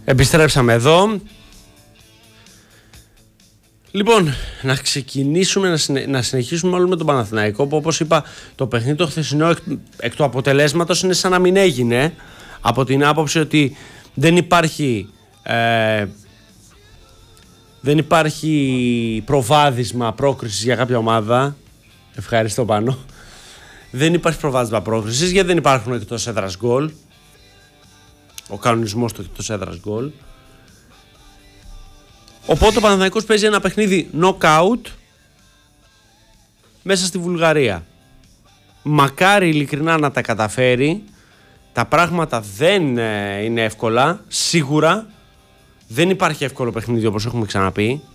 Επιστρέψαμε εδώ. Λοιπόν, να ξεκινήσουμε να συνεχίσουμε όλο με τον Παναθηναϊκό, που όπως είπα το παιχνίδι το χθεσινό εκ του αποτελέσματος είναι σαν να μην έγινε, από την άποψη ότι δεν υπάρχει προβάδισμα πρόκρισης για κάποια ομάδα. Ευχαριστώ Πάνο. Δεν υπάρχει προβάδισμα πρόκρισης γιατί δεν υπάρχουν εκτός έδρας γκολ. Ο κανονισμός του εκτός έδρας γκολ. Οπότε ο Παναθηναϊκός παίζει ένα παιχνίδι knockout μέσα στη Βουλγαρία. Μακάρι ειλικρινά να τα καταφέρει. Τα πράγματα δεν είναι εύκολα. Σίγουρα δεν υπάρχει εύκολο παιχνίδι όπως έχουμε ξαναπεί.